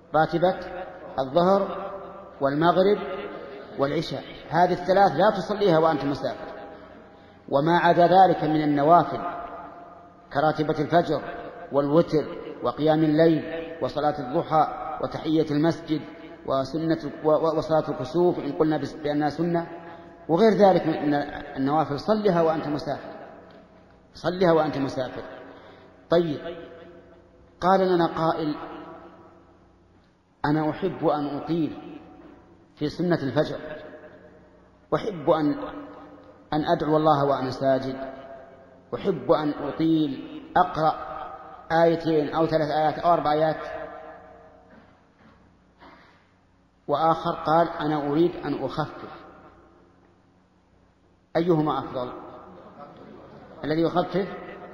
راتبة الظهر والمغرب والعشاء، هذه الثلاث لا تصليها وأنت مسافر. وما عدا ذلك من النوافل كراتبة الفجر والوتر وقيام الليل وصلاة الضحى وتحية المسجد وصلاة الكسوف إن قلنا بأنها سنة، وغير ذلك من النوافل صلها وأنت مسافر، صلها وأنت مسافر. طيب، قال لنا قائل: أنا أحب أن أطيل في سنة الفجر، أحب أن أدعو الله وأنا ساجد، أحب أن أطيل أقرأ آيتين أو 3 آيات أو 4 آيات. وآخر قال: أنا أريد أن أخفف. أيهما أفضل؟ الذي يخفف.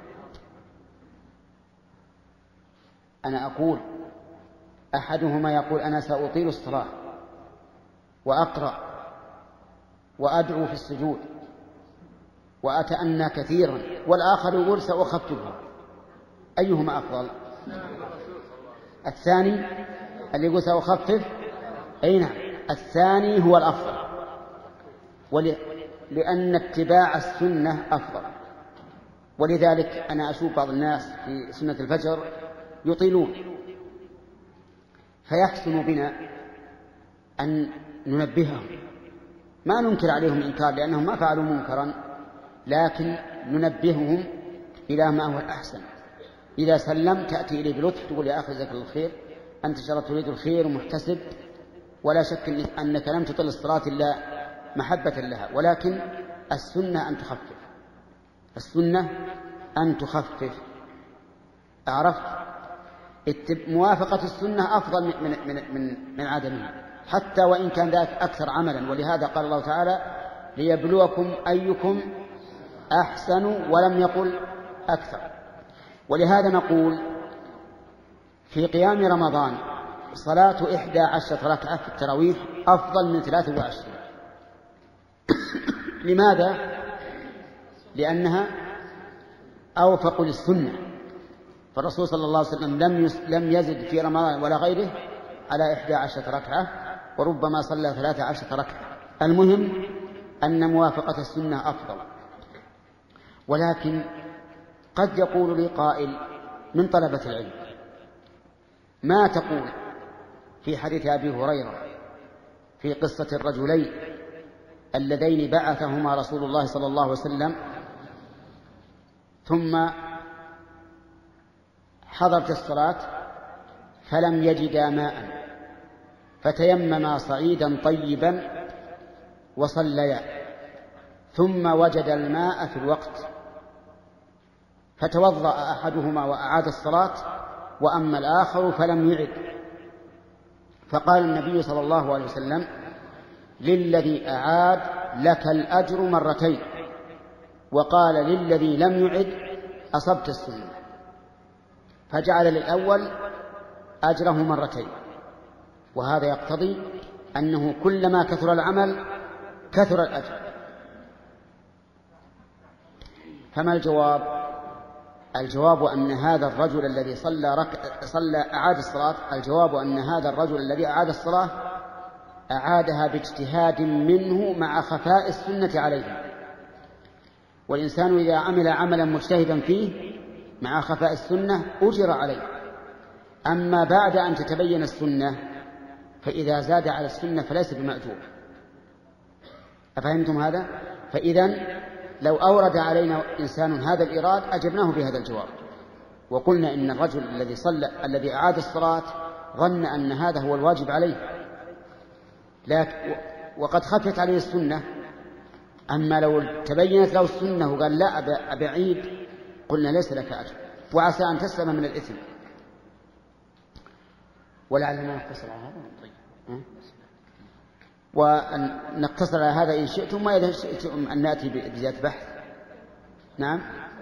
أنا أقول أحدهما يقول: أنا سأطيل الصلاة وأقرأ وأدعو في السجود وأتأنى كثيرا، والآخر يقول: سأخففه. أيهما أفضل؟ الثاني اللي يقول سأخفف. أي نعم، الثاني هو الأفضل، لأن اتباع السنة أفضل. ولذلك أنا أشوف بعض الناس في سنة الفجر يطيلون، فيحسن بنا أن ننبههم، ما ننكر عليهم إنكار لأنهم ما فعلوا منكرا، لكن ننبههم إلى ما هو الأحسن. إذا سلم تأتي إليه بلطف تقول: يا أخي جزاك الله الخير، أنت شرط تريد الخير ومحتسب، ولا شك أنك لم تطل الصلاة إلا محبة لها، ولكن السنة أن تخفف، السنة أن تخفف. أعرفت؟ موافقة السنة أفضل من عدمها، حتى وإن كان ذلك أكثر عملا. ولهذا قال الله تعالى: ليبلوكم أيكم أحسن، ولم يقل أكثر. ولهذا نقول في قيام رمضان صلاة 11 ركعة في التراويح أفضل من 23. لماذا؟ لأنها أوفق للسنة، فالرسول صلى الله عليه وسلم لم يزد في رمضان ولا غيره على 11 ركعة، وربما صلى 13 ركعة. المهم أن موافقة السنة أفضل. ولكن قد يقول لي قائل من طلبة العلم: ما تقول في حديث أبي هريرة في قصة الرجلين اللذين بعثهما رسول الله صلى الله عليه وسلم ثم حضرت الصلاة فلم يجدا ماء فتيمما صعيدا طيبا وصليا، ثم وجد الماء في الوقت فتوضأ أحدهما وأعاد الصلاة، وأما الآخر فلم يعد. فقال النبي صلى الله عليه وسلم: للذي أعاد لك الأجر مرتين، وقال للذي لم يعد أصبت السنة، فجعل للأول أجره مرتين. وهذا يقتضي أنه كلما كثر العمل كثر الأجر. فما الجواب؟ الجواب أن هذا الرجل الذي أعاد الصلاة، الجواب أن هذا الرجل الذي أعاد الصلاة أعادها باجتهاد منه مع خفاء السنة عليه. والإنسان إذا عمل عملا مجتهدا فيه مع خفاء السنة أجر عليه. أما بعد أن تتبين السنة فإذا زاد على السنة فليس بمأجور. أفهمتم هذا؟ فإذن لو أورد علينا إنسان هذا الإيراد أجبناه بهذا الجواب، وقلنا إن الرجل الذي أعاد الصلاة ظن أن هذا هو الواجب عليه، وقد خفت عليه السنة. أما لو تبينت له السنة وقال: لا أبعيد، قلنا: ليس لك أجر، وعسى أن تسلم من الإثم. ولعلنا نقتصر على هذا. طيب، ونقتصر على هذا إن شئتم، وإذا شئتم أن نأتي بزيادة بحث. نعم،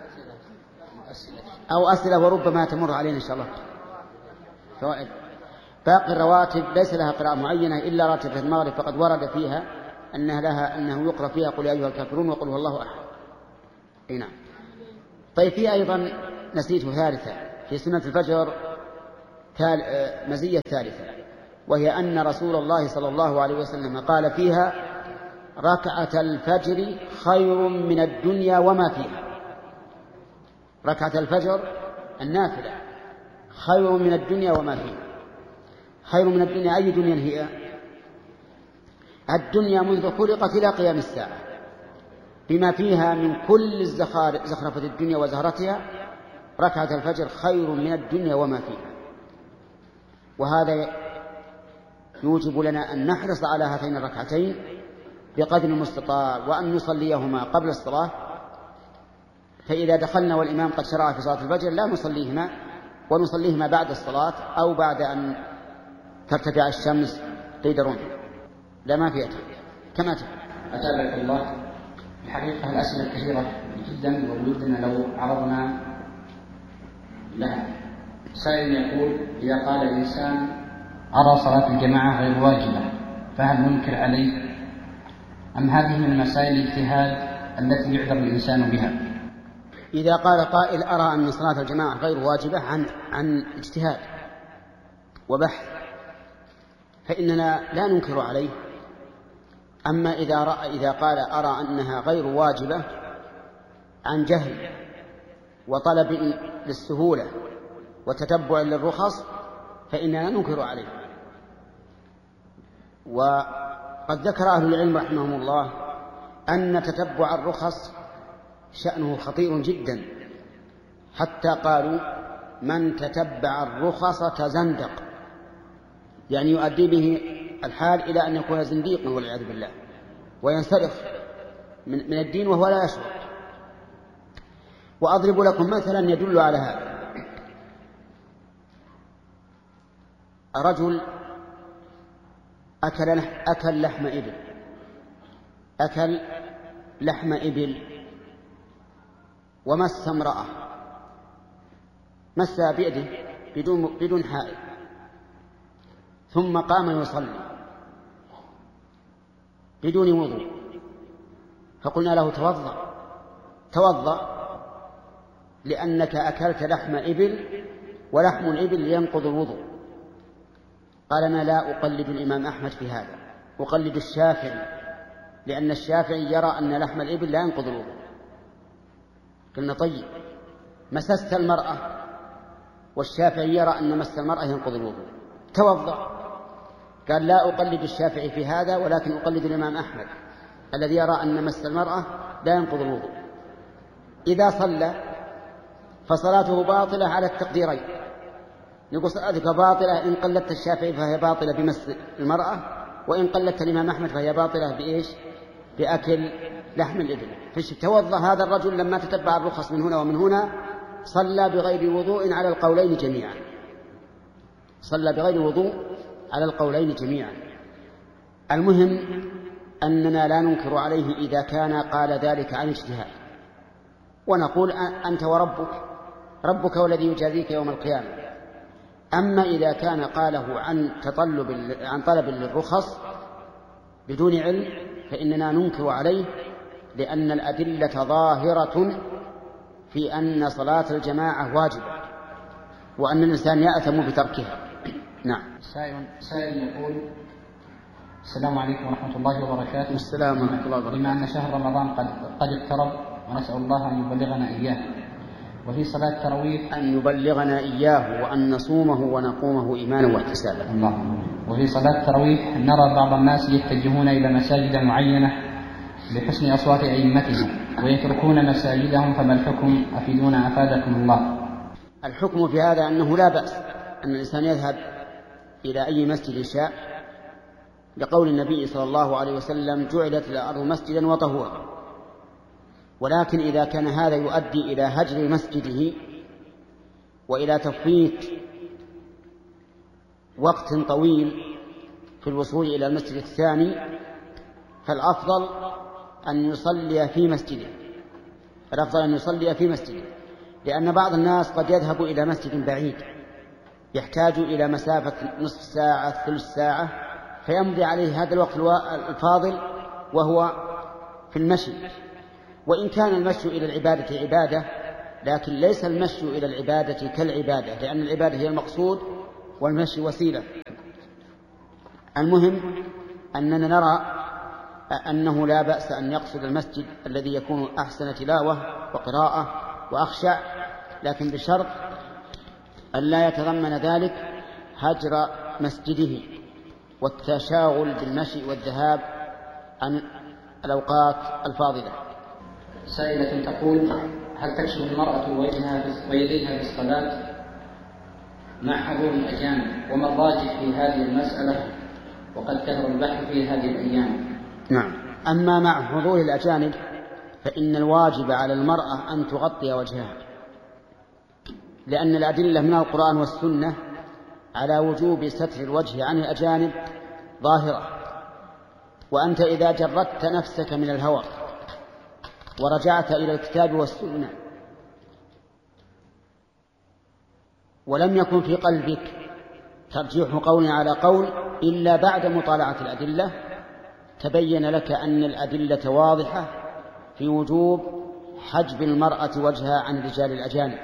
أو أسئلة، وربما تمر علينا إن شاء الله فوائد. باقي الرواتب ليس لها قراءة معينة إلا راتبة المغرب، فقد ورد فيها أنه يقرأ فيها: قل يا أيها الكافرون وقل هو الله أحد. نعم. طيب، في أيضا نسيت ثالثة في سنة الفجر، مزية ثالثة، وهي أن رسول الله صلى الله عليه وسلم قال فيها: ركعة الفجر خير من الدنيا وما فيها. ركعة الفجر النافلة خير من الدنيا وما فيها. خير من الدنيا، أي دنيا هي؟ الدنيا منذ خلقت إلى قيام الساعة بما فيها من كل زخرفة الدنيا وزهرتها، ركعة الفجر خير من الدنيا وما فيها. وهذا يوجب لنا أن نحرص على هاتين الركعتين بقدر المستطاع، وأن نصليهما قبل الصلاة. فإذا دخلنا والإمام قد شرع في صلاة الفجر لا نصليهما، ونصليهما بعد الصلاة أو بعد أن ترتفع الشمس قيد رمح. لا، ما في كما تفعل. أتابعك الله. الحقيقة الأسئلة كثيرة جدا وبودنا لو عرضنا لها. سائل يقول: إذا قال الإنسان أرى صلاة الجماعة غير واجبة فهل ننكر عليه، أم هذه من مسائل الاجتهاد التي يعذر الإنسان بها؟ إذا قال قائل: أرى أن صلاة الجماعة غير واجبة عن اجتهاد وبحث، فإننا لا ننكر عليه. أما إذا قال: أرى أنها غير واجبة عن جهل وطلب للسهولة وتتبع للرخص، فإننا ننكر عليه. وقد ذكر أهل العلم رحمهم الله أن تتبع الرخص شأنه خطير جدا، حتى قالوا: من تتبع الرخص تزندق، يعني يؤدي به الحال إلى أن يكون زنديقا والعياذ بالله، وينسلخ من الدين وهو لا يشعر. وأضرب لكم مثلا يدل على هذا. رجل أكل لحم إبل ومس امرأة، مسها بيده بدون حائل، ثم قام يصلي بدون وضوء، فقلنا له: توضأ لأنك أكلت لحم إبل، ولحم الإبل ينقض الوضوء. قال: أنا لا أقلد الإمام أحمد في هذا، أقلد الشافعي، لأن الشافعي يرى أن لحم الإبل لا ينقض الوضوء. قلنا: طيب، مسست المرأة، والشافعي يرى أن مس المرأة ينقض الوضوء، توضأ. قال: لا أقلد الشافعي في هذا، ولكن أقلد الإمام أحمد الذي يرى أن مس المرأة لا ينقض الوضوء. إذا صلى فصلاته باطلة على التقديرين. نقول: صلاتك باطلة إن قلدت الشافعي فهي باطلة بمس المرأة، وإن قلدت الإمام أحمد فهي باطلة بإيش؟ بأكل لحم الإبل. توضأ هذا الرجل لما تتبع الرخص من هنا ومن هنا، صلى بغير وضوء على القولين جميعا. صلى بغير وضوء على القولين جميعا. المهم أننا لا ننكر عليه إذا كان قال ذلك عن اجتهاد، ونقول: أنت وربك، ربك والذي يجازيك يوم القيامة. أما إذا كان قاله عن طلب للرخص بدون علم، فإننا ننكر عليه، لأن الأدلة ظاهرة في أن صلاة الجماعة واجبة، وأن الإنسان يأثم بتركها. نعم. سائل يقول: السلام عليكم ورحمة الله وبركاته. السلام ورحمة الله وبركاته. بما أن شهر رمضان قد اقترب، ونسأل الله أن يبلغنا إياه، وفي صلاة التراويح أن يبلغنا إياه وأن نصومه ونقومه إيمانا واحتسابا. الله. وفي صلاة التراويح نرى بعض الناس يتجهون إلى مساجد معينة بحسن أصوات أئمتهم ويتركون مساجدهم، فما الحكم؟ أفيدونا أفادكم الله. الحكم في هذا أنه لا بأس أن الإنسان يذهب إلى أي مسجد شاء، لقول النبي صلى الله عليه وسلم: جعلت الأرض مسجدا وطهورا. ولكن إذا كان هذا يؤدي إلى هجر مسجده وإلى تفويت وقت طويل في الوصول إلى المسجد الثاني، فالأفضل أن يصلي في مسجده. لأن بعض الناس قد يذهب إلى مسجد بعيد يحتاج إلى مسافة نصف ساعة ثلث ساعة، فيمضي عليه هذا الوقت الفاضل وهو في المشي. وإن كان المشي إلى العبادة عبادة، لكن ليس المشي إلى العبادة كالعبادة، لأن العبادة هي المقصود والمشي وسيلة. المهم أننا نرى أنه لا بأس أن يقصد المسجد الذي يكون أحسن تلاوة وقراءة وأخشع، لكن بشرط أن لا يتضمن ذلك هجر مسجده والتشاغل بالمشي والذهاب عن الأوقات الفاضلة. سائلة تقول: هل تكشف المرأة وجهها ويديها في الصلاة مع حضور الأجانب؟ وما الراجح في هذه المسألة وقد كثر البحث في هذه الأيام؟ نعم. أما مع حضور الأجانب فإن الواجب على المرأة أن تغطي وجهها، لأن الأدلة من القرآن والسنة على وجوب ستر الوجه عن الأجانب ظاهرة. وأنت إذا جردت نفسك من الهوى ورجعت إلى الكتاب والسنة ولم يكن في قلبك ترجيح قول على قول إلا بعد مطالعة الأدلة، تبين لك أن الأدلة واضحة في وجوب حجب المرأة وجهها عن الرجال الأجانب.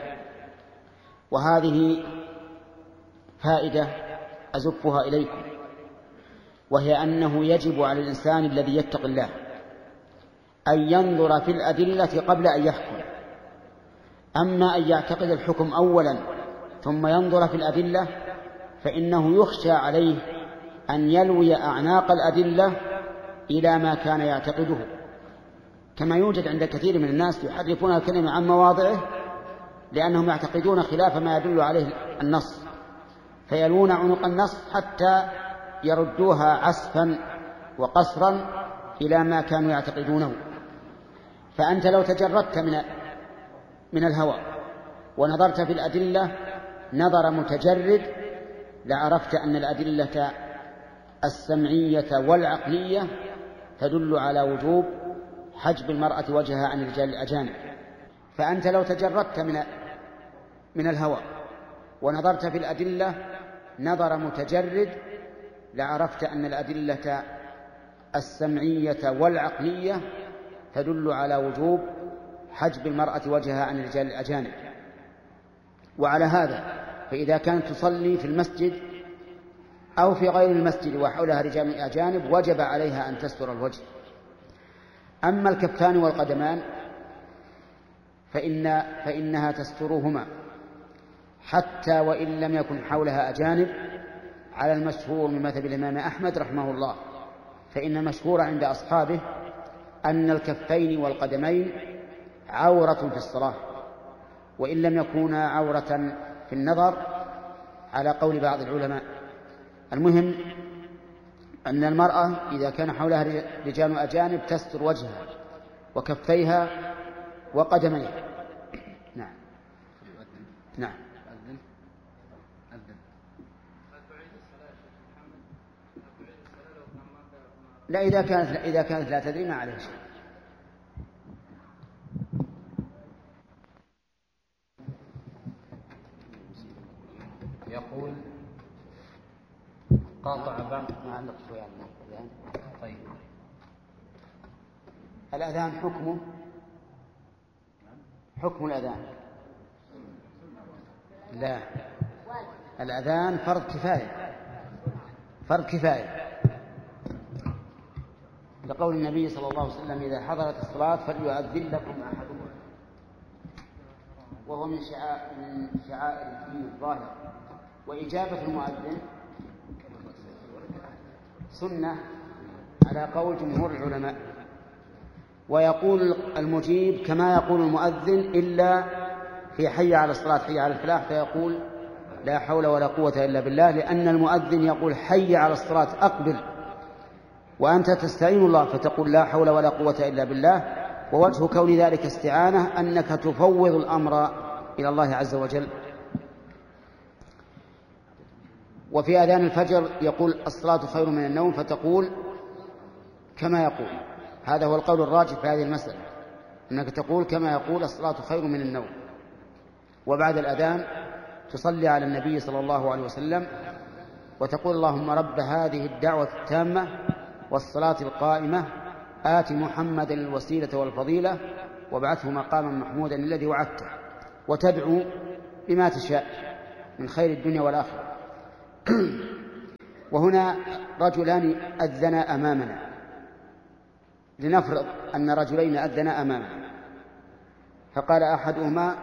وهذه فائدة أزفها إليكم، وهي أنه يجب على الإنسان الذي يتقي الله أن ينظر في الأدلة قبل أن يحكم. أما أن يعتقد الحكم أولا ثم ينظر في الأدلة فإنه يخشى عليه أن يلوي أعناق الأدلة إلى ما كان يعتقده، كما يوجد عند كثير من الناس يحرفون الكلمة عن مواضعه لأنهم يعتقدون خلاف ما يدل عليه النص، فيلون عنق النص حتى يردوها عسفا وقصرا إلى ما كانوا يعتقدونه. فأنت لو تجردت من الهوى ونظرت في الأدلة نظر متجرد لعرفت أن الأدلة السمعية والعقلية تدل على وجوب حجب المرأة وجهها عن الرجال الأجانب. فأنت لو تجردت من الهوى ونظرت في الأدلة نظر متجرد لعرفت أن الأدلة السمعية والعقلية تدل على وجوب حجب المرأة وجهها عن الرجال الأجانب. وعلى هذا فإذا كانت تصلي في المسجد أو في غير المسجد وحولها رجال أجانب وجب عليها أن تستر الوجه. أما الكفان والقدمان فإنها تسترهما حتى وإن لم يكن حولها أجانب، على المشهور من مذهب الإمام أحمد رحمه الله. فإن المشهور عند أصحابه أن الكفين والقدمين عورة في الصلاة وإن لم يكونا عورة في النظر على قول بعض العلماء. المهم أن المرأة إذا كان حولها رجال أجانب تستر وجهها وكفيها وقدميها. نعم. نعم. لا، إذا كانت لا تدري ما عليه شيء. يقول قاطع بعض ما عندك شوية عن الأذان. طيب، الأذان حكم الأذان. لا، الأذان فرض كفاية لقول النبي صلى الله عليه وسلم: إذا حضرت الصلاة فليؤذن لكم أحدكم، وهو من شعائر الدين الظاهرة. وإجابة المؤذن سنة على قول جمهور العلماء. ويقول المجيب كما يقول المؤذن إلا في حي على الصلاة حي على الفلاح فيقول لا حول ولا قوة إلا بالله، لأن المؤذن يقول حي على الصلاة أقبل، وأنت تستعين الله فتقول لا حول ولا قوة إلا بالله. ووجه كون ذلك استعانة أنك تفوض الأمر إلى الله عز وجل. وفي أذان الفجر يقول الصلاة خير من النوم فتقول كما يقول. هذا هو القول الراجح في هذه المسألة، أنك تقول كما يقول الصلاة خير من النوم. وبعد الأذان تصلي على النبي صلى الله عليه وسلم وتقول اللهم رب هذه الدعوة التامة والصلاة القائمة آت محمدا الوسيلة والفضيلة وابعثه مقاما محمودا الذي وعدته، وتدعو بما تشاء من خير الدنيا والآخرة. وهنا رجلان أذنا أمامنا، لنفرض أن رجلين أذنا أمامنا، فقال أحدهما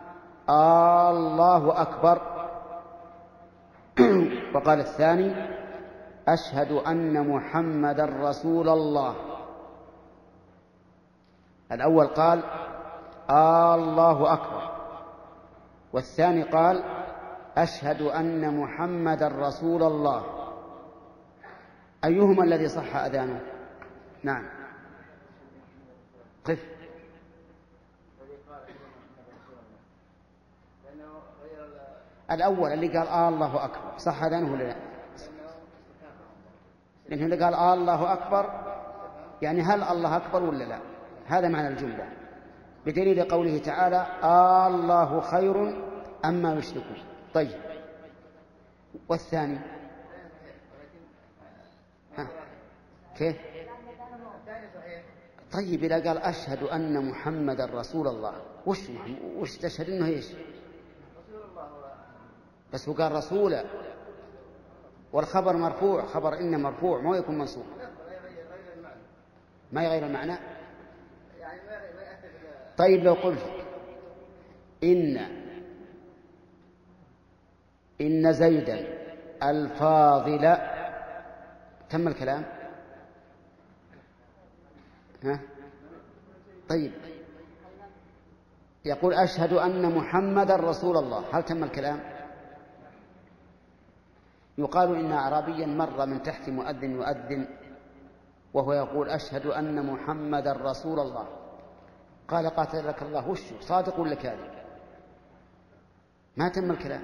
الله أكبر، وقال الثاني أشهد أن محمدا رسول الله. الأول قال الله أكبر، والثاني قال أشهد أن محمدا رسول الله، أيهما الذي صح أذانه؟ نعم قف. الأول اللي قال الله أكبر صح أذانه ولا لا؟ لأنه اللي قال الله أكبر يعني هل الله أكبر ولا لا؟ هذا معنى الجملة، بدليل قوله تعالى الله خير أما يشركون. طيب والثاني كيف؟ طيب إذا قال أشهد أن محمدا رسول الله وش تشهد إنه إيش؟ بس هو قال رسولا، والخبر مرفوع، خبر إن مرفوع ما يكون منصوب، ما يغير المعنى. طيب لو قلت إن زيدا الفاضل، تم الكلام؟ ها؟ طيب يقول أشهد أن محمدا رسول الله، هل تم الكلام؟ يقال إن أعرابيا مر من تحت مؤذن يؤذن وهو يقول أشهد أن محمدا رسول الله، قال قاتلك الله وش صادق ولا كاذب؟ ما تم الكلام.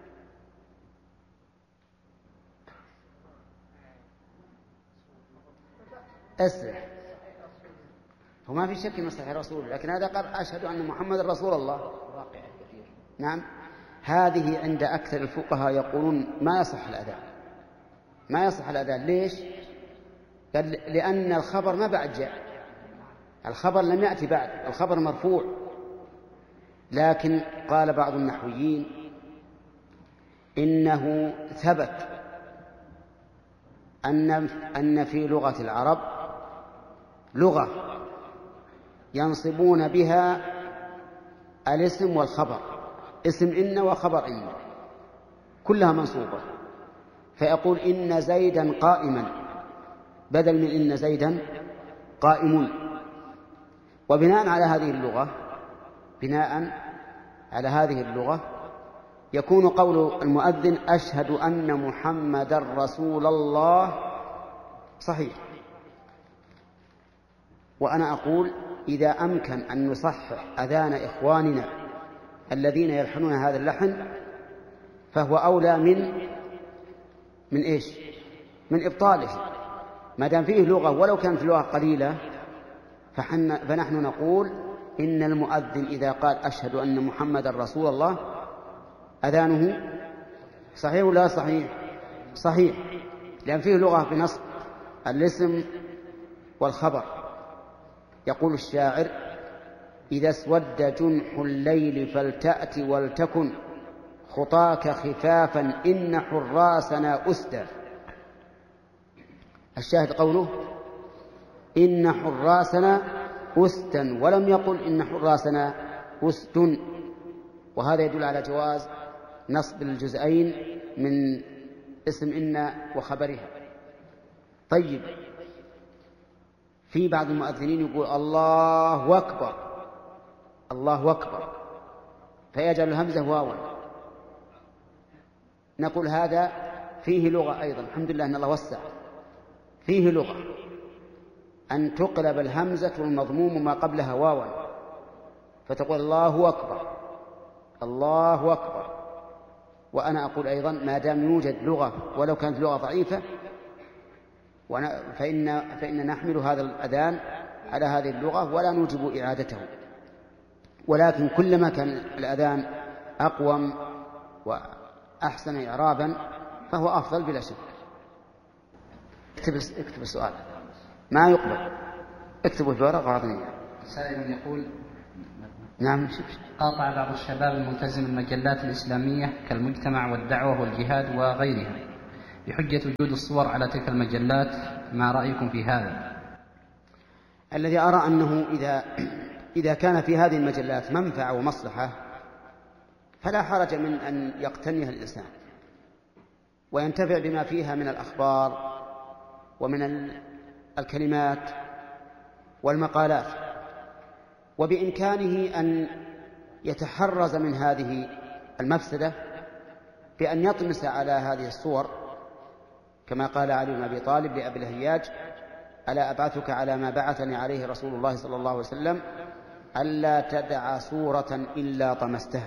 أسرع، هو ما في شك من صحيح رسول، لكن هذا قال أشهد أن محمد رسول الله. نعم، هذه عند أكثر الفقهاء يقولون ما يصح الأذان، ما يصح الأذان. ليش؟ قال لأن الخبر ما بعد جاء، الخبر لم يأتي بعد، الخبر مرفوع. لكن قال بعض النحويين إنه ثبت أن في لغة العرب لغة ينصبون بها الاسم والخبر، اسم إن وخبر إن كلها منصوبة، فيقول إن زيدا قائما بدل من إن زيدا قائم. وبناء على هذه اللغة يكون قول المؤذن أشهد أن محمدا رسول الله صحيح. وأنا أقول إذا أمكن أن نصحح أذان إخواننا الذين يلحنون هذا اللحن فهو أولى من إيش؟ من إبطاله، ما دام فيه لغة ولو كانت لغة قليلة، فنحن نقول إن المؤذن إذا قال أشهد أن محمدا رسول الله أذانه صحيح ولا صحيح؟ صحيح، لأن فيه لغة بنصب الاسم والخبر. يقول الشاعر إذا اسود جنح الليل فلتأت ولتكن خطاك خفافا إن حراسنا أسدى. الشاهد قوله إن حراسنا أسدا، ولم يقل إن حراسنا أسد، وهذا يدل على جواز نصب الجزئين من اسم إن وخبرها. طيب في بعض المؤذنين يقول الله أكبر الله أكبر فيجعل الهمزة واوا، نقول هذا فيه لغة أيضا، الحمد لله أن الله وسع، فيه لغة أن تقلب الهمزة المضموم ما قبلها واوا فتقول الله أكبر الله أكبر. وأنا أقول أيضا ما دام يوجد لغة ولو كانت لغة ضعيفة فإن نحمل هذا الأذان على هذه اللغة ولا نوجب إعادته، ولكن كلما كان الأذان أقوم وأحسن إعرابا فهو أفضل بلا شك. اكتب السؤال ما يقبل، اكتبه في ورقة وأعطني. سائل يقول نعم، قاطع بعض الشباب الملتزم المجلات الإسلامية كالمجتمع والدعوة والجهاد وغيرها بحجة وجود الصور على تلك المجلات، ما رأيكم في هذا؟ الذي أرى أنه إذا كان في هذه المجلات منفعة ومصلحة فلا حرج من أن يقتنيها الإنسان وينتفع بما فيها من الأخبار ومن الكلمات والمقالات، وبإمكانه أن يتحرز من هذه المفسدة بأن يطمس على هذه الصور، كما قال علي بن أبي طالب لأبي الهياج: ألا أبعثك على ما بعثني عليه رسول الله صلى الله عليه وسلم ألا تدع صورة إلا طمستها.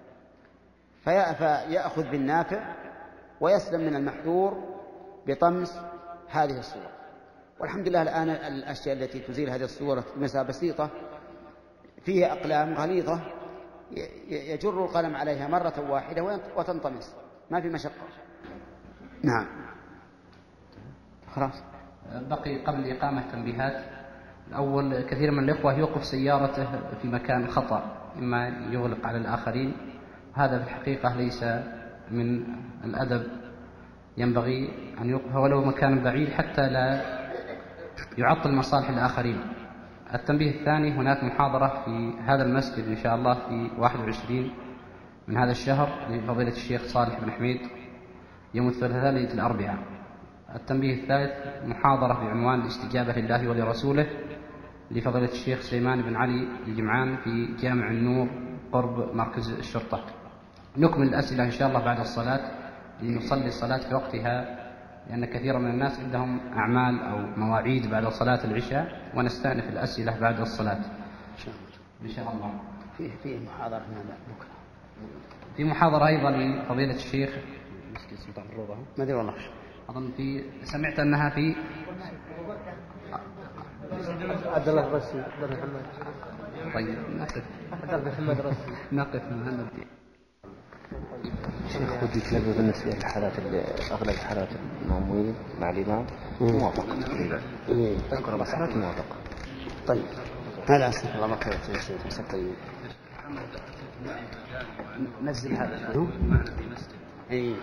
فيأخذ بالنافع ويسلم من المحذور بطمس هذه الصور. والحمد لله الآن الأشياء التي تزيل هذه الصورة مسافة بسيطة فيها أقلام غليظة يجر القلم عليها مرة واحدة وتنطمس، ما في مشقة. نعم. خلاص. بقي قبل الإقامة تنبيهات. الأول، كثير من الإخوة يوقف سيارته في مكان خطأ، إما يغلق على الآخرين، هذا في الحقيقة ليس من الأدب، ينبغي أن يوقف ولو مكان بعيد حتى لا يعطل مصالح الآخرين. التنبيه الثاني، هناك محاضرة في هذا المسجد إن شاء الله في 21 من هذا الشهر لفضيلة الشيخ صالح بن حميد يوم الثلاثاء ليلة الأربعاء. التنبيه الثالث، محاضرة بعنوان الاستجابة لله ولرسوله لفضيلة الشيخ سليمان بن علي الجمعان في جامع النور قرب مركز الشرطة. نكمل الأسئلة إن شاء الله بعد الصلاة، لنصلي الصلاة في وقتها، لأن كثير من الناس عندهم أعمال أو مواعيد بعد صلاة العشاء، ونستأنف الأسئلة بعد الصلاة إن شاء الله. في محاضرة بكرة، في محاضرة أيضا لفضيلة الشيخ مسجد سلطان الروضة، ما أدري والله، أظن سمعت أنها في عبد الله الرسي بن محمد. طيب نقف. عبد الله بن محمد الرسي. نقف مهند. شيخ ودي تلبي بالنسبة للحالات أغلب الحالات المأمومين مع الإمام موافق. أذكر بس حالات موافق. طيب هذا أحسن. الله ما كرهت يا سيدي مسك طيب. نزل هذا. إيه.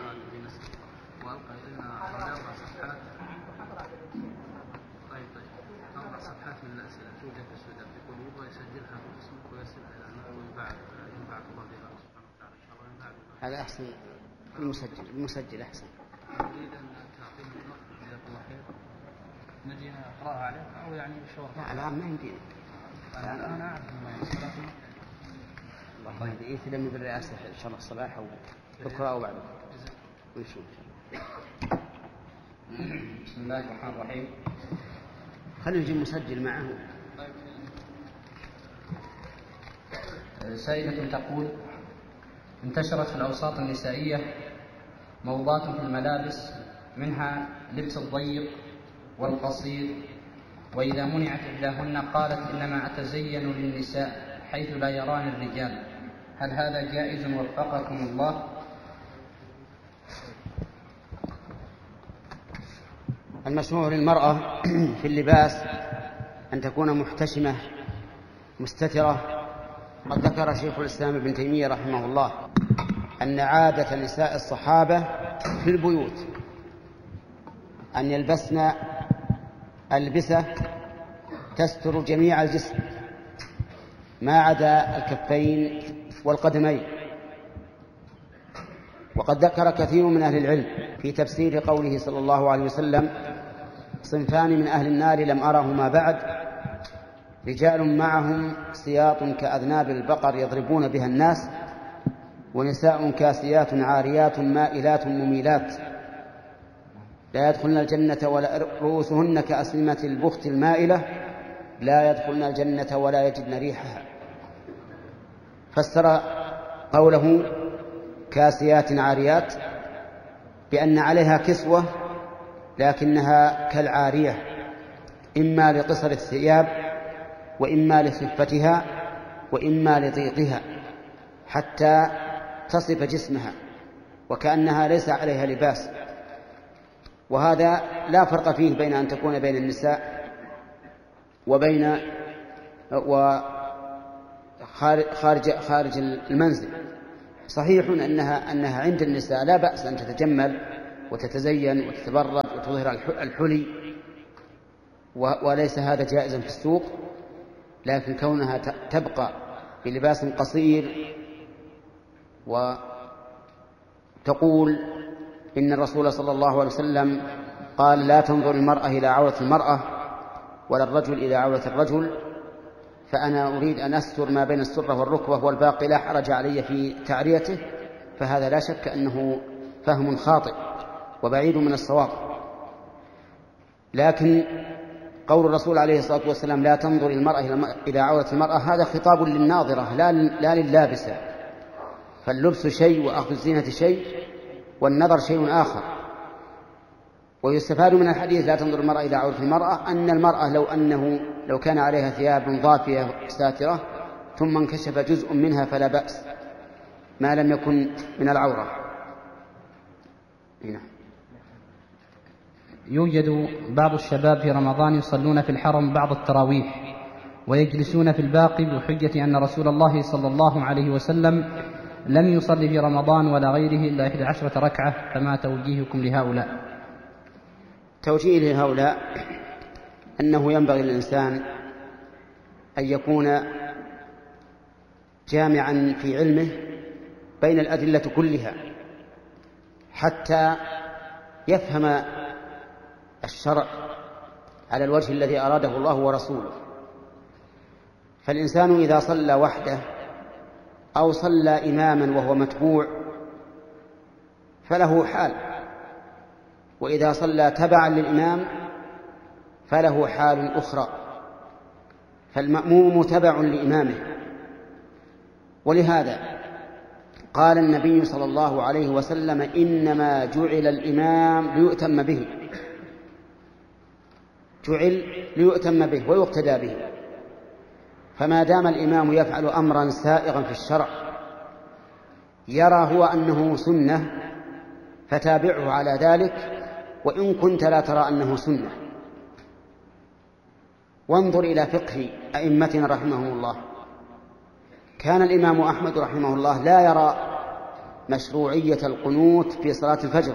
هذا أحسن. المسجل أحسن. أريد أن تعطيني الوقت جزاك الله خير، نجي نقرأها عليك أو يعني شورى؟ لا الآن ما يمديني. أنا أعرف الله يهديه تلمي بالرئاسة إن شاء الله الصباح أو بكرة أو بعد ونشوف. بسم الله الرحمن الرحيم. خليه يجي مسجل معه. سائلة تقول: انتشرت في الأوساط النسائية موضات في الملابس، منها لبس الضيق والقصير، وإذا منعت إحداهن قالت: إنما أتزين للنساء حيث لا يراني الرجال، هل هذا جائز وفقكم الله؟ المشروع للمرأة في اللباس أن تكون محتشمة مستترة. قد ذكر شيخ الإسلام ابن تيمية رحمه الله أن عادة نساء الصحابة في البيوت أن يلبسن ألبسة تستر جميع الجسم ما عدا الكفين والقدمين. وقد ذكر كثير من أهل العلم في تفسير قوله صلى الله عليه وسلم: صنفان من أهل النار لم أرهما بعد، رجال معهم سياط كأذناب البقر يضربون بها الناس، ونساء كاسيات عاريات مائلات مميلات لا يدخلن الجنة ولا رؤوسهن كأسنمة البخت المائلة لا يدخلن الجنة ولا يجدن ريحها. فسر قوله كاسيات عاريات بأن عليها كسوة لكنها كالعارية، إما لقصر الثياب وإما لخفتها وإما لضيقها، حتى تصف جسمها وكأنها ليس عليها لباس. وهذا لا فرق فيه بين أن تكون بين النساء وبين خارج المنزل. صحيح أنها عند النساء لا بأس أن تتجمل وتتزين وتتبرد وتظهر الحلي، وليس هذا جائزا في السوق، لكن كونها تبقى بلباس قصير وتقول إن الرسول صلى الله عليه وسلم قال لا تنظر المرأة إلى عورة المرأة ولا الرجل إلى عورة الرجل، فأنا أريد أن أستر ما بين السرة والركبة والباقي لا حرج علي في تعريته، فهذا لا شك أنه فهم خاطئ وبعيد من الصواب. لكن قول الرسول عليه الصلاة والسلام لا تنظر المرأة إلى عورة المرأة هذا خطاب للناظرة لا لللابسة، فاللبس شيء وأخذ الزينة شيء والنظر شيء آخر. ويستفاد من الحديث لا تنظر المرأة إلى عورة المرأة أن المرأة لو كان عليها ثياب ضافية ساترة ثم انكشف جزء منها فلا بأس ما لم يكن من العورة. هنا يوجد بعض الشباب في رمضان يصلون في الحرم بعض التراويح ويجلسون في الباقي بحجة أن رسول الله صلى الله عليه وسلم لم يصلي في رمضان ولا غيره إلا 11 ركعة، فما توجيهكم لهؤلاء؟ توجيه لهؤلاء أنه ينبغي للإنسان أن يكون جامعا في علمه بين الأدلة كلها حتى يفهم الشرع على الوجه الذي أراده الله ورسوله. فالإنسان إذا صلى وحده أو صلى إماما وهو متبوع فله حال، وإذا صلى تبعا للإمام فله حال أخرى، فالمأموم تبع لإمامه. ولهذا قال النبي صلى الله عليه وسلم إنما جعل الإمام ليؤتم به، جعل ليؤتم به ويقتدى به. فما دام الإمام يفعل أمرا سائغا في الشرع يرى هو أنه سنة فتابعه على ذلك وإن كنت لا ترى أنه سنة. وانظر إلى فقه أئمتنا رحمهم الله، كان الإمام أحمد رحمه الله لا يرى مشروعية القنوت في صلاة الفجر،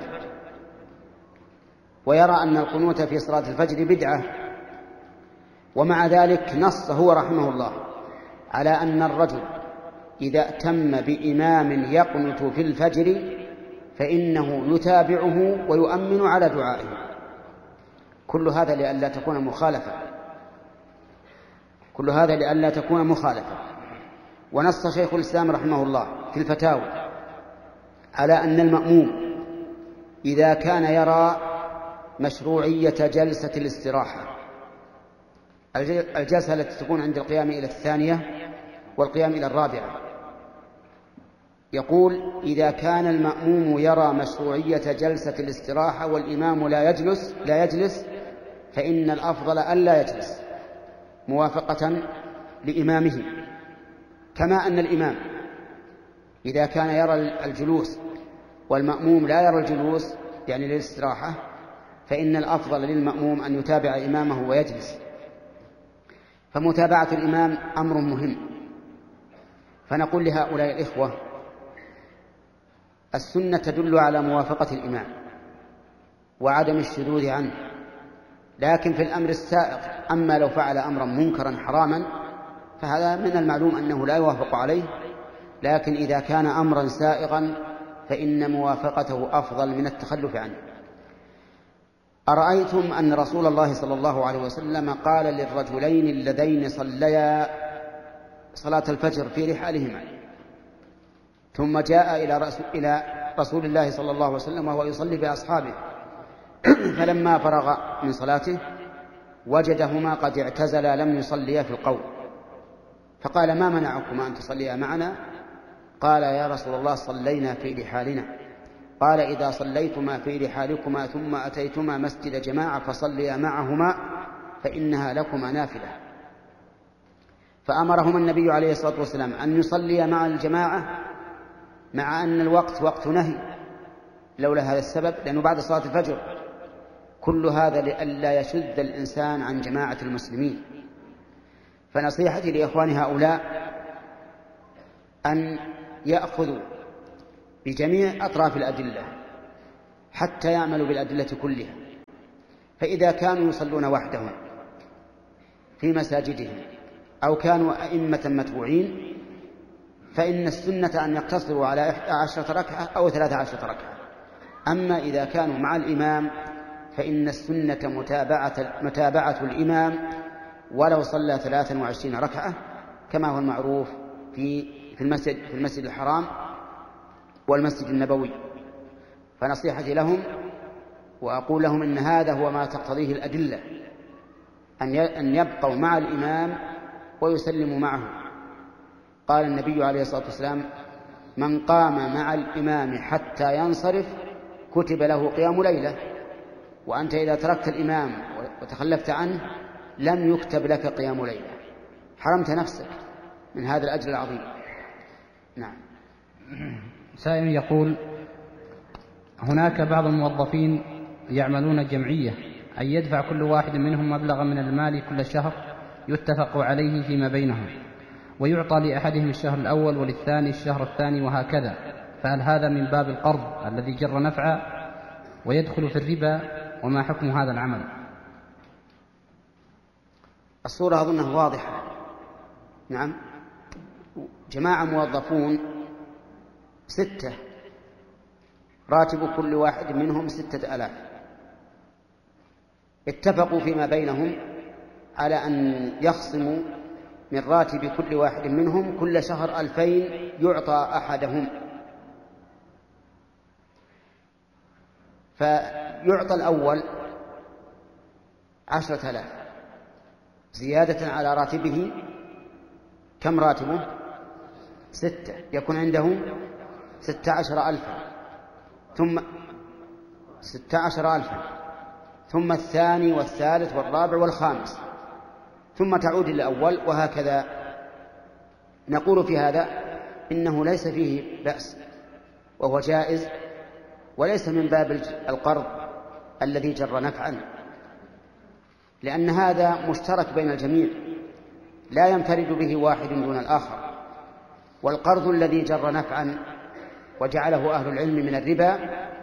ويرى أن القنوت في صلاة الفجر بدعة، ومع ذلك نص هو رحمه الله على أن الرجل إذا ائتم بإمام يقنت في الفجر فإنه يتابعه ويؤمن على دعائه. كل هذا لئلا تكون مخالفة، كل هذا لئلا تكون مخالفة. ونص شيخ الإسلام رحمه الله في الفتاوى على أن المأموم إذا كان يرى مشروعية جلسة الاستراحة، الجلسة التي تكون عند القيام إلى الثانية والقيام إلى الرابعة، يقول إذا كان المأموم يرى مشروعية جلسة الاستراحة والإمام لا يجلس فإن الأفضل ألا يجلس موافقة لإمامه. كما أن الإمام إذا كان يرى الجلوس والمأموم لا يرى الجلوس يعني للاستراحة فإن الأفضل للمأموم أن يتابع إمامه ويجلس. فمتابعة الإمام أمر مهم. فنقول لهؤلاء الإخوة السنة تدل على موافقة الإمام وعدم الشذوذ عنه، لكن في الأمر السائغ، أما لو فعل أمرا منكرا حراما فهذا من المعلوم أنه لا يوافق عليه، لكن إذا كان أمرا سائغا فإن موافقته أفضل من التخلف عنه. أرأيتم أن رسول الله صلى الله عليه وسلم قال للرجلين اللذين صليا صلاة الفجر في رحالهما ثم جاء إلى رسول الله صلى الله عليه وسلم وهو يصلي بأصحابه فلما فرغ من صلاته وجدهما قد اعتزلا لم يصليا في القوم، فقال ما منعكما أن تصليا معنا؟ قال يا رسول الله صلينا في رحالنا. قال إذا صليتما في رحالكما ثم أتيتما مسجد جماعة فصليا معهما فإنها لكما نافلة. فأمرهما النبي عليه الصلاة والسلام أن يصليا مع الجماعة مع أن الوقت وقت نهي لولا هذا السبب، لأنه بعد صلاة الفجر. كل هذا لئلا يشذ الإنسان عن جماعة المسلمين. فنصيحتي لإخوان هؤلاء أن يأخذوا بجميع أطراف الأدلة حتى يعملوا بالأدلة كلها. فإذا كانوا يصلون وحدهم في مساجدهم أو كانوا أئمة متبوعين فإن السنة أن يقتصروا على 11 ركعة أو 13 ركعة. أما إذا كانوا مع الإمام فإن السنة متابعة الإمام ولو صلى 23 ركعة كما هو المعروف في المسجد الحرام والمسجد النبوي. فنصيحتي لهم وأقول لهم إن هذا هو ما تقتضيه الأدلة، أن يبقوا مع الإمام ويسلموا معه. قال النبي عليه الصلاة والسلام: من قام مع الإمام حتى ينصرف كتب له قيام ليلة. وأنت إذا تركت الإمام وتخلفت عنه لم يكتب لك قيام ليلة، حرمت نفسك من هذا الأجر العظيم. نعم. سائل يقول: هناك بعض الموظفين يعملون جمعية، أن يدفع كل واحد منهم مبلغا من المال كل شهر يتفق عليه فيما بينهم، ويعطى لأحدهم الشهر الأول وللثاني الشهر الثاني وهكذا، فهل هذا من باب القرض الذي جر نفعا ويدخل في الربا، وما حكم هذا العمل؟ الصورة أظنها واضحة. نعم، جماعة موظفون 6 راتب كل واحد منهم 6000، اتفقوا فيما بينهم على أن يخصموا من راتب كل واحد منهم كل شهر 2000 يعطى أحدهم، فيعطى الأول 10,000 زيادة على راتبه. كم راتبه؟ 6، يكون عنده 16,000 ثم 16,000 ثم الثاني والثالث والرابع والخامس ثم تعود للأول وهكذا. نقول في هذا إنه ليس فيه بأس وهو جائز وليس من باب القرض الذي جر نفعا، لأن هذا مشترك بين الجميع لا ينفرد به واحد دون الآخر. والقرض الذي جر نفعا وجعله أهل العلم من الربا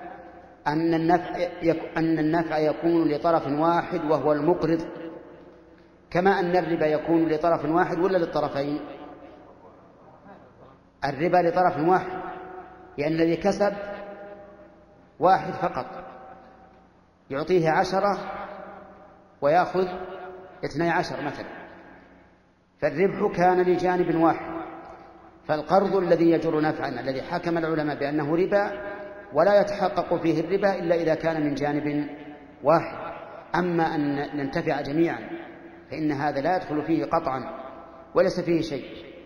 أن النفع يكون لطرف واحد وهو المقرض، كما أن الربا يكون لطرف واحد ولا للطرفين؟ الربا لطرف واحد، لأن الذي كسب واحد فقط يعطيه 10 ويأخذ 12 مثلا، فالربح كان لجانب واحد. فالقرض الذي يجر نفعا الذي حكم العلماء بأنه ربا ولا يتحقق فيه الربا إلا إذا كان من جانب واحد. أما أن ننتفع جميعا فإن هذا لا يدخل فيه قطعا وليس فيه شيء،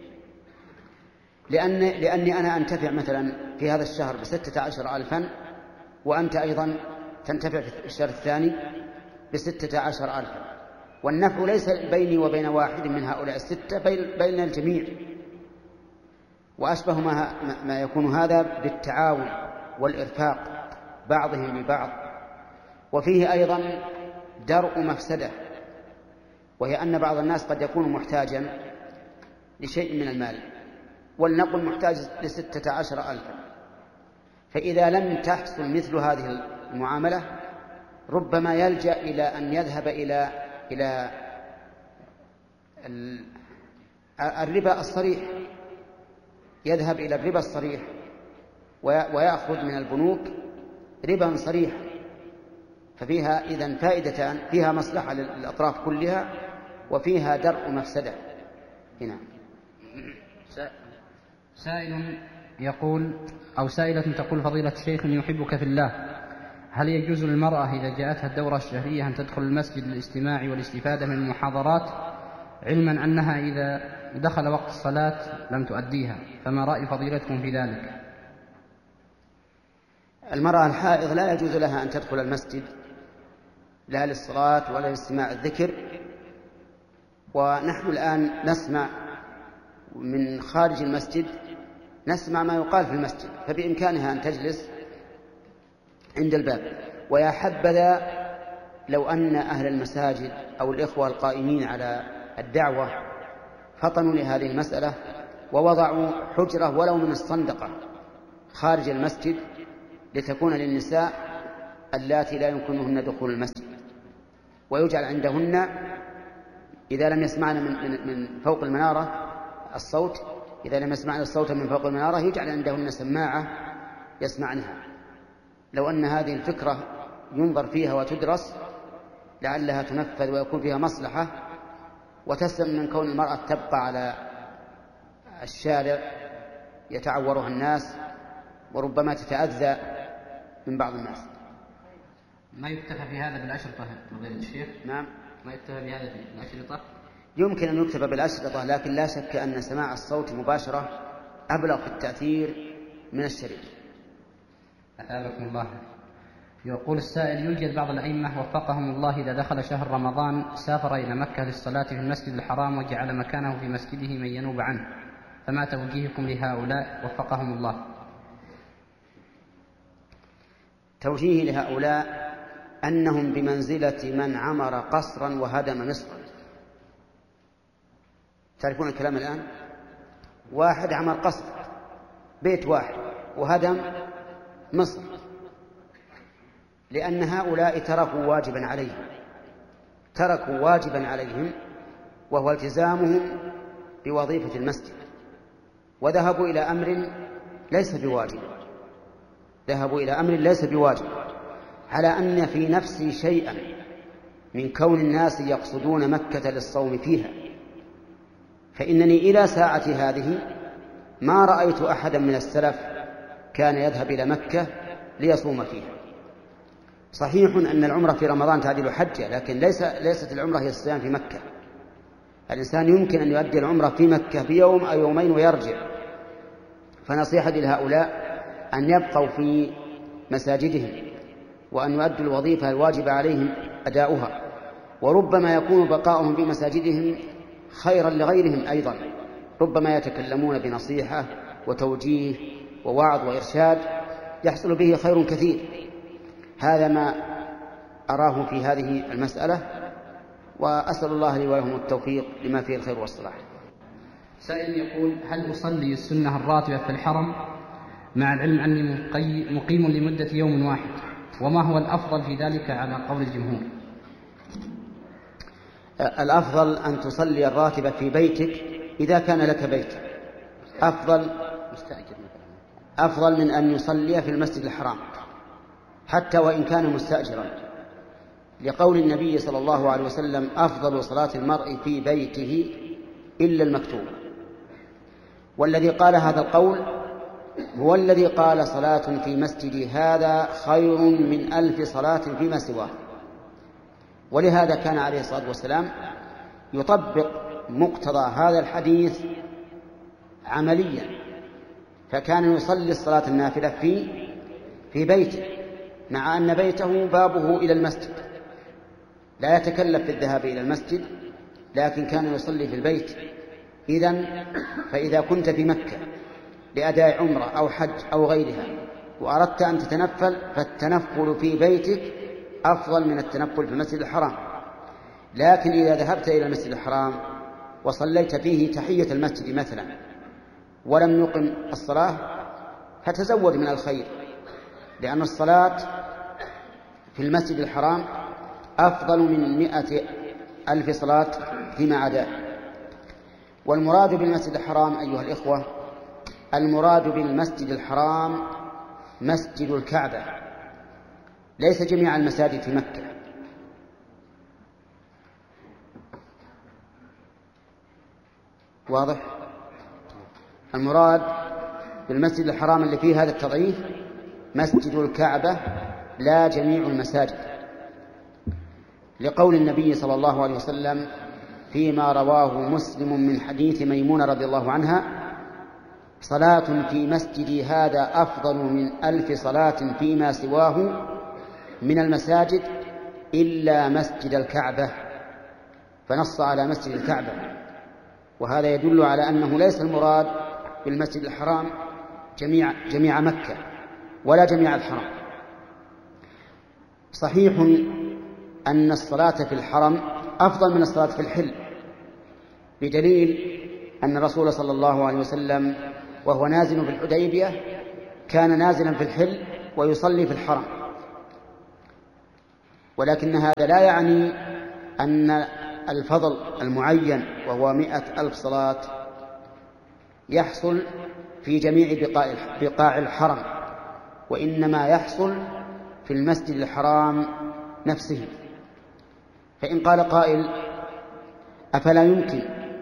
لأني أنا أنتفع مثلا في هذا الشهر ب16,000 وأنت أيضا تنتفع في الشهر الثاني ب16,000، والنفع ليس بيني وبين واحد من هؤلاء 6 بين الجميع. وأشبه ما يكون هذا بالتعاون والإرفاق بعضهم ببعض. وفيه أيضا درء مفسدة، وهي أن بعض الناس قد يكون محتاجا لشيء من المال، ولنقل محتاج ل16,000، فإذا لم تحصل مثل هذه المعاملة ربما يلجأ إلى أن يذهب إلى الربا الصريح، يذهب إلى الربا الصريح ويأخذ من البنوك ربا صريح. ففيها إذن فائدتان، فيها مصلحة للأطراف كلها وفيها درء مفسدة. هنا سائل يقول أو سائلة تقول: فضيلة الشيخ يحبك في الله، هل يجوز للمرأة إذا جاءتها الدورة الشهرية أن تدخل المسجد للاستماع والاستفادة من المحاضرات، علما أنها إذا دخل وقت الصلاة لم تؤديها؟ فما رأي فضيلتكم في ذلك؟ المرأة الحائض لا يجوز لها أن تدخل المسجد لا للصلاة ولا لاستماع الذكر، ونحن الآن نسمع من خارج المسجد، نسمع ما يقال في المسجد، فبإمكانها أن تجلس عند الباب. ويا حبذا لو أن أهل المساجد أو الإخوة القائمين على الدعوة فطنوا لهذه المسألة ووضعوا حجرة ولو من الصندقة خارج المسجد لتكون للنساء اللاتي لا يمكنهن دخول المسجد، ويجعل عندهن إذا لم يسمعن من فوق المنارة الصوت، إذا لم يسمعن الصوت من فوق المنارة يجعل عندهن سماعة يسمعنها. لو أن هذه الفكرة ينظر فيها وتدرس لعلها تنفذ ويكون فيها مصلحة، وتسلم من كون المرأة تبقى على الشارع يتعورها الناس وربما تتأذى من بعض الناس. ما يكتفى في هذا بالأشرطة فضيلة الشيخ؟ نعم، ما يكتفى بهذا بالأشرطة؟ يمكن أن يكتفى بالأشرطة، لكن لا شك أن سماع الصوت مباشرة أبلغ في التأثير من الشريط. أثابكم الله. يقول السائل: يوجد بعض الأئمة وفقهم الله إذا دخل شهر رمضان سافر إلى مكة للصلاة في المسجد الحرام وجعل مكانه في مسجده من ينوب عنه، فما توجيهكم لهؤلاء وفقهم الله؟ توجيه لهؤلاء أنهم بمنزلة من عمر قصرا وهدم مصرا. تعرفون الكلام الآن؟ واحد عمر قصر بيت واحد وهدم مصر، لأن هؤلاء تركوا واجبا عليهم وهو التزامهم بوظيفة المسجد، وذهبوا إلى أمر ليس بواجب، على أن في نفسي شيئا من كون الناس يقصدون مكة للصوم فيها، فإنني إلى ساعة هذه ما رأيت أحدا من السلف كان يذهب إلى مكة ليصوم فيها. صحيح أن العمرة في رمضان تعدل حجة، لكن ليست العمرة هي الصيام في مكة. الإنسان يمكن أن يؤدي العمرة في مكة بيوم أو يومين ويرجع. فنصيحتي لهؤلاء أن يبقوا في مساجدهم وأن يؤدوا الوظيفة الواجب عليهم أداؤها، وربما يكون بقاؤهم في مساجدهم خيرا لغيرهم أيضا، ربما يتكلمون بنصيحة وتوجيه ووعظ وإرشاد يحصل به خير كثير. هذا ما أراه في هذه المسألة، وأسأل الله لي ولهم التوفيق لما فيه الخير والصلاح. سائل يقول: هل أصلي السنة الراتبة في الحرم مع العلم أني مقيم لمدة يوم واحد، وما هو الأفضل في ذلك على قول الجمهور؟ الأفضل أن تصلي الراتبة في بيتك إذا كان لك بيت، أفضل من أن يصلي في المسجد الحرام حتى وإن كان مستأجرا، لقول النبي صلى الله عليه وسلم: أفضل صلاة المرء في بيته إلا المكتوب. والذي قال هذا القول هو الذي قال: صلاة في مسجدي هذا خير من 1000 صلاة فيما سواه. ولهذا كان عليه الصلاة والسلام يطبق مقتضى هذا الحديث عمليا، فكان يصلي الصلاة النافلة في بيته، مع أن بيته بابه إلى المسجد، لا يتكلف في الذهاب إلى المسجد، لكن كان يصلي في البيت. إذن فإذا كنت في مكة لأداء عمرة أو حج أو غيرها وأردت أن تتنفل، فالتنفل في بيتك أفضل من التنفل في المسجد الحرام. لكن إذا ذهبت إلى المسجد الحرام وصليت فيه تحية المسجد مثلا ولم يقم الصلاة، فتزود من الخير، لأن الصلاة في المسجد الحرام أفضل من 100,000 صلاة فيما عداه. والمراد بالمسجد الحرام أيها الإخوة، المراد بالمسجد الحرام مسجد الكعبة، ليس جميع المساجد في مكة. واضح؟ المراد بالمسجد الحرام اللي فيه هذا التضعيف مسجد الكعبة لا جميع المساجد، لقول النبي صلى الله عليه وسلم فيما رواه مسلم من حديث ميمونة رضي الله عنها: صلاة في مسجدي هذا أفضل من 1000 صلاة فيما سواه من المساجد إلا مسجد الكعبة، فنص على مسجد الكعبة. وهذا يدل على أنه ليس المراد بالمسجد الحرام جميع مكة ولا جميع الحرم. صحيح أن الصلاة في الحرم أفضل من الصلاة في الحل، بدليل أن الرسول صلى الله عليه وسلم وهو نازل في الحديبية كان نازلا في الحل ويصلي في الحرم، ولكن هذا لا يعني أن الفضل المعين وهو 100,000 صلاة يحصل في جميع بقاع الحرم، وإنما يحصل في المسجد الحرام نفسه. فإن قال قائل: أفلا يمكن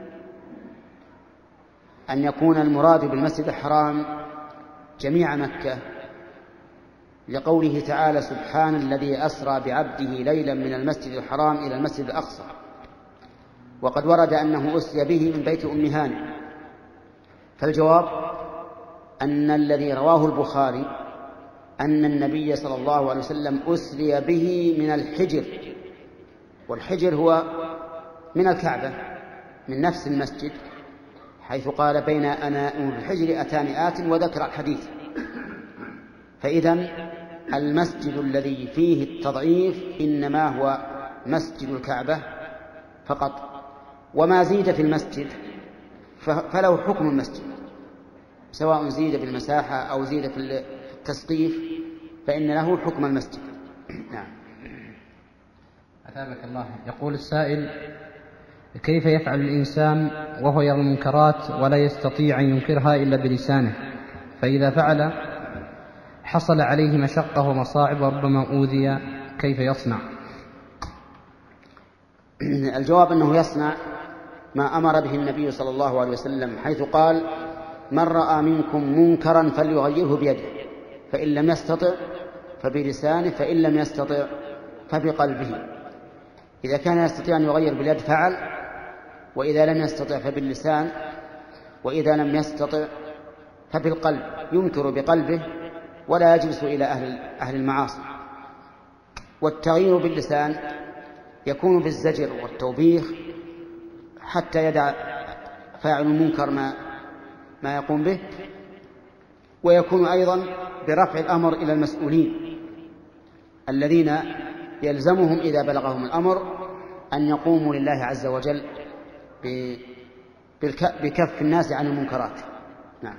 أن يكون المراد بالمسجد الحرام جميع مكة، لقوله تعالى: سبحان الذي أسرى بعبده ليلا من المسجد الحرام إلى المسجد الأقصى، وقد ورد أنه أسري به من بيت أم هانئ. فالجواب أن الذي رواه البخاري أن النبي صلى الله عليه وسلم أسري به من الحجر، والحجر هو من الكعبة من نفس المسجد، حيث قال: بين أنا الحجر أتاني آت، وذكر الحديث. فإذن المسجد الذي فيه التضعيف إنما هو مسجد الكعبة فقط، وما زيد في المسجد فله حكم المسجد، سواء زيد بالمساحة أو زيد في التسقيف فإن له حكم المسجد. نعم. أثابك الله. يقول السائل: كيف يفعل الإنسان وهو يرى المنكرات ولا يستطيع أن ينكرها إلا بلسانه، فإذا فعل حصل عليه مشقة ومصاعب وربما أوذي، كيف يصنع؟ الجواب أنه يصنع ما أمر به النبي صلى الله عليه وسلم، حيث قال: من رأى منكم منكرا فليغيره بيده، فإن لم يستطع فبلسانه، فإن لم يستطع فبقلبه. إذا كان يستطيع أن يغير باليد فعل، وإذا لم يستطع فباللسان، وإذا لم يستطع فبالقلب، ينكر بقلبه ولا يجلس إلى أهل المعاصي. والتغيير باللسان يكون بالزجر والتوبيخ حتى يدع فاعل المنكر ما يقوم به، ويكون أيضا برفع الأمر إلى المسؤولين الذين يلزمهم إذا بلغهم الأمر أن يقوموا لله عز وجل بكف الناس عن المنكرات. نعم.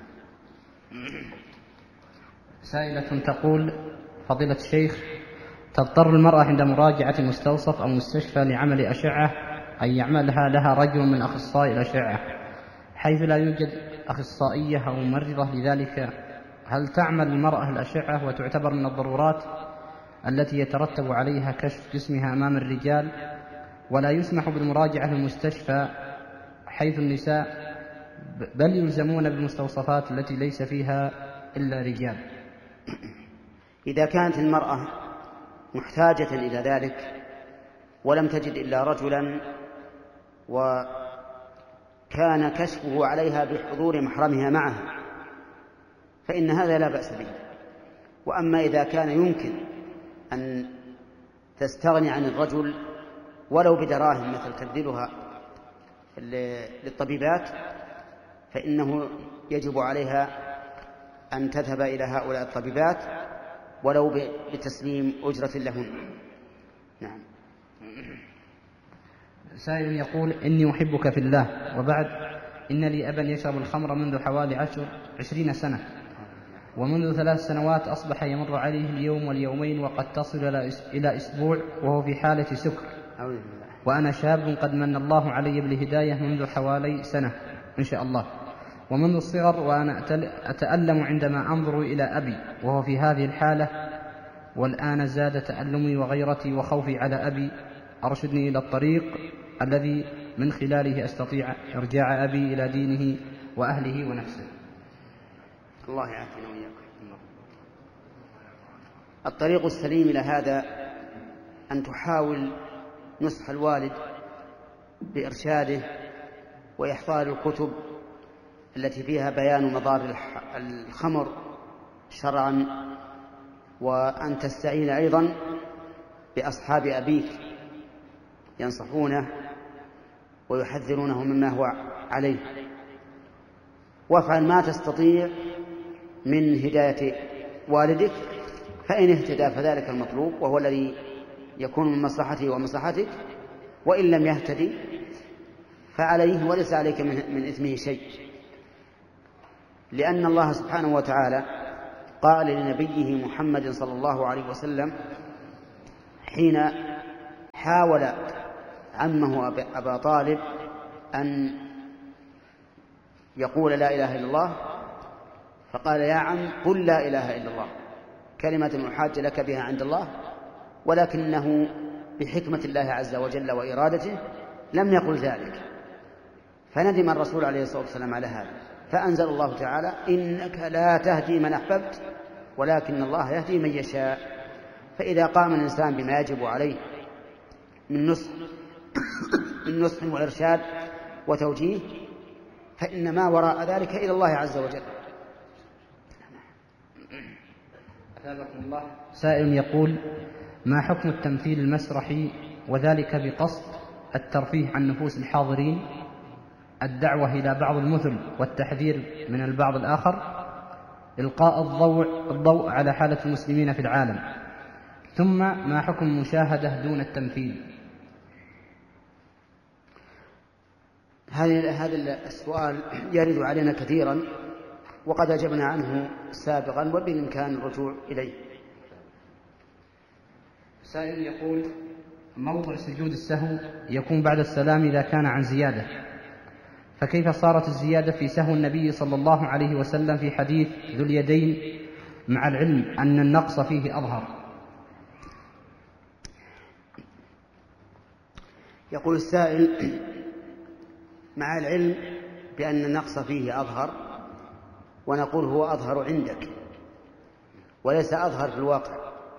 سائلة تقول: فضيلة الشيخ، تضطر المرأة عند مراجعة مستوصف أو مستشفى لعمل أشعة أن يعملها لها رجل من أخصائي الأشعة، حيث لا يوجد أخصائية أو ممرضة لذلك، هل تعمل المرأة الأشعة وتعتبر من الضرورات التي يترتب عليها كشف جسمها أمام الرجال، ولا يسمح بالمراجعة في المستشفى حيث النساء بل يلزمون بالمستوصفات التي ليس فيها إلا رجال؟ إذا كانت المرأة محتاجة إلى ذلك ولم تجد إلا رجلا وكان كشفه عليها بحضور محرمها معها فإن هذا لا بأس به. وأما إذا كان يمكن أن تستغني عن الرجل ولو بدراهم مثل تبذلها للطبيبات، فإنه يجب عليها أن تذهب إلى هؤلاء الطبيبات ولو بتسليم أجرة لهن. نعم. سائل يقول: إني أحبك في الله، وبعد إن لي أبا يشرب الخمر منذ حوالي 20 سنة، ومنذ 3 سنوات أصبح يمر عليه اليوم واليومين وقد تصل إلى أسبوع وهو في حالة سكر، وأنا شاب قد من الله علي بالهداية منذ حوالي سنة إن شاء الله، ومنذ الصغر وأنا أتألم عندما أنظر إلى أبي وهو في هذه الحالة، والآن زاد تألمي وغيرتي وخوفي على أبي، أرشدني إلى الطريق الذي من خلاله أستطيع إرجاع أبي إلى دينه وأهله ونفسه. الله يعافينا وإياكم. الطريق السليم إلى هذا أن تحاول نصح الوالد بإرشاده وإحضار الكتب التي فيها بيان مضار الخمر شرعا، وأن تستعين أيضا بأصحاب أبيك ينصحونه ويحذرونه مما هو عليه، وافعل ما تستطيع من هداية والدك، فإن اهتدى فذلك المطلوب وهو الذي يكون من مصلحته ومصلحتك، وإن لم يهتدي فعليه وليس عليك من إثمه شيء، لأن الله سبحانه وتعالى قال لنبيه محمد صلى الله عليه وسلم حين حاول عمه أبا طالب أن يقول لا إله إلا الله، فقال يا عم قل لا إله إلا الله كلمة أحاج لك بها عند الله، ولكنه بحكمة الله عز وجل وإرادته لم يقل ذلك، فندم الرسول عليه الصلاة والسلام على هذا، فأنزل الله تعالى إنك لا تهدي من أحببت ولكن الله يهدي من يشاء. فإذا قام الإنسان بما يجب عليه من نصح وإرشاد وتوجيه فإن ما وراء ذلك إلى الله عز وجل. أثابكم الله. سائل يقول: ما حكم التمثيل المسرحي وذلك بقصد الترفيه عن نفوس الحاضرين، الدعوة إلى بعض المثل والتحذير من البعض الآخر، إلقاء الضوء على حالة المسلمين في العالم، ثم ما حكم المشاهدة دون التمثيل؟ هذا السؤال يرد علينا كثيرا وقد أجبنا عنه سابقا وبالإمكان الرجوع إليه. سائل يقول: موضع سجود السهو يكون بعد السلام إذا كان عن زيادة، فكيف صارت الزيادة في سهو النبي صلى الله عليه وسلم في حديث ذو اليدين مع العلم أن النقص فيه أظهر؟ يقول السائل: مع العلم بأن النقص فيه أظهر، ونقول هو أظهر عندك وليس أظهر في الواقع.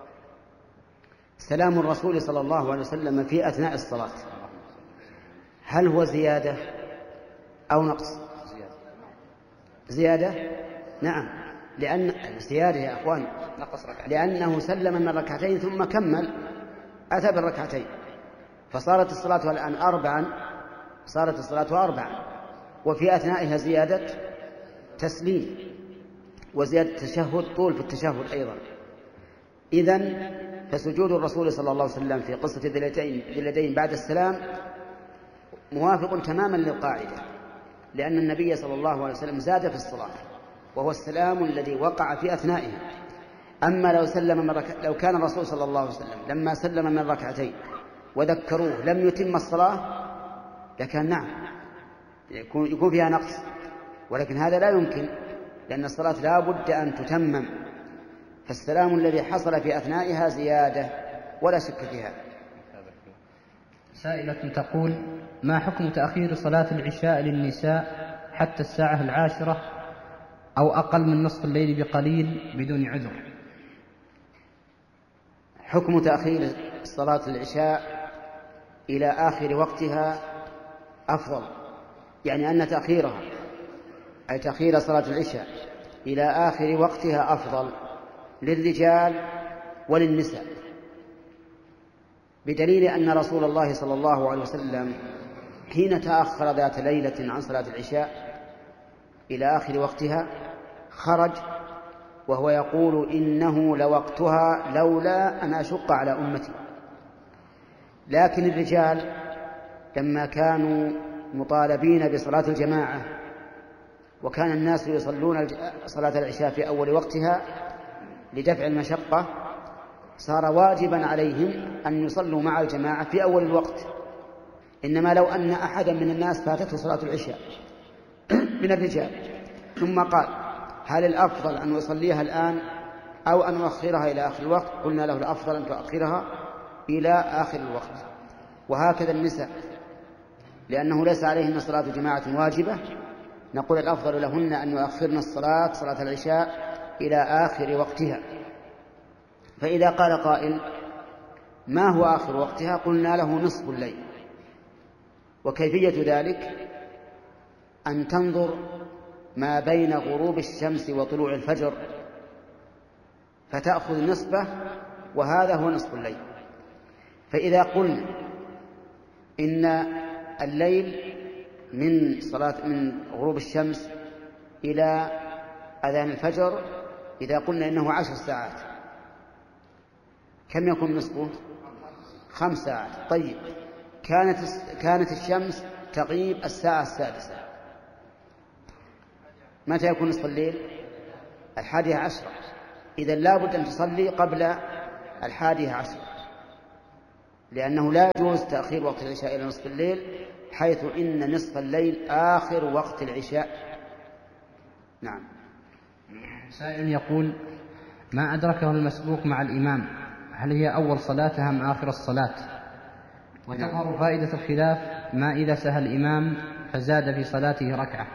سلام الرسول صلى الله عليه وسلم في أثناء الصلاة هل هو زيادة أو نقص؟ زيادة، نعم، لأن زيادة يا أخوان، لأنه سلم من ركعتين ثم كمل أتى بالركعتين، فصارت الصلاة الآن صارت الصلاة 4، وفي أثنائها زيادة تسليم وزيادة تشهد طول في التشهد أيضا. إذن فسجود الرسول صلى الله عليه وسلم في قصة ذي اليدين بعد السلام موافق تماما للقاعدة، لأن النبي صلى الله عليه وسلم زاد في الصلاة وهو السلام الذي وقع في أثنائها. أما لو كان الرسول صلى الله عليه وسلم لما سلم من ركعتين وذكروه لم يتم الصلاة لكان نعم يكون فيها نقص، ولكن هذا لا يمكن، لأن الصلاة لا بد أن تتمم، فالسلام الذي حصل في أثنائها زيادة ولا شك فيها. سائلة تقول: ما حكم تأخير صلاة العشاء للنساء حتى الساعة 10 أو أقل من نصف الليل بقليل بدون عذر؟ حكم تأخير صلاة العشاء إلى آخر وقتها أفضل، يعني أن تأخيرها أي تأخير صلاة العشاء إلى آخر وقتها أفضل للرجال وللنساء، بدليل أن رسول الله صلى الله عليه وسلم حين تأخر ذات ليلة عن صلاة العشاء إلى آخر وقتها خرج وهو يقول: إنه لوقتها لولا أن أشق على أمتي. لكن الرجال لما كانوا مطالبين بصلاة الجماعة وكان الناس يصلون صلاة العشاء في أول وقتها لدفع المشقة، صار واجبا عليهم أن يصلوا مع الجماعة في أول الوقت. إنما لو أن أحدا من الناس فاتته صلاة العشاء من الرجال ثم قال: هل الأفضل أن أصليها الآن أو أن أؤخرها إلى آخر الوقت؟ قلنا له: الأفضل أن تؤخرها إلى آخر الوقت. وهكذا النساء، لأنه ليس عليهن صلاة جماعة واجبة، نقول الأفضل لهن أن يؤخرن صلاة العشاء إلى آخر وقتها. فإذا قال قائل: ما هو آخر وقتها؟ قلنا له: نصف الليل. وكيفية ذلك أن تنظر ما بين غروب الشمس وطلوع الفجر فتأخذ نصفه، وهذا هو نصف الليل. فإذا قلنا إن الليل من غروب الشمس إلى أذان الفجر، إذا قلنا إنه 10 ساعات، كم يكون نصفه؟ 5 ساعات. طيب، كانت الشمس تغيب الساعة 6، متى يكون نصف الليل؟ 11. إذن لا بد أن تصلي قبل 11. لأنه لا يجوز تأخير وقت العشاء إلى نصف الليل، حيث إن نصف الليل آخر وقت العشاء. نعم. سائل يقول: ما أدركه المسبوق مع الإمام هل هي أول صلاة أم آخر الصلاة؟ وتظهر فائدة الخلاف ما إذا سهى الإمام فزاد في صلاته ركعة.